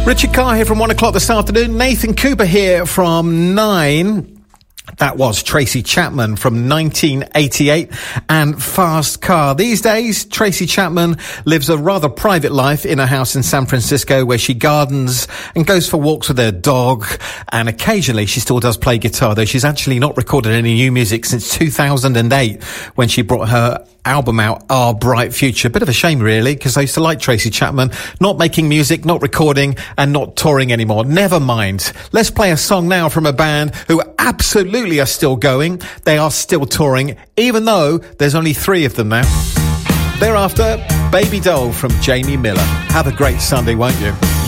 Richard Carr here from 1 o'clock this afternoon. Nathan Cooper here from 9. That was Tracy Chapman from 1988 and Fast Car. These days, Tracy Chapman lives a rather private life in a house in San Francisco where she gardens and goes for walks with her dog. And occasionally she still does play guitar, though she's actually not recorded any new music since 2008 when she brought her album out, Our Bright Future. Bit of a shame, really, because I used to like Tracy Chapman. Not making music, not recording, and not touring anymore. Never mind. Let's play a song now from a band who absolutely are still going. They are still touring, even though there's only 3 of them now. Thereafter, Baby Doll from Jamie Miller. Have a great Sunday, won't you?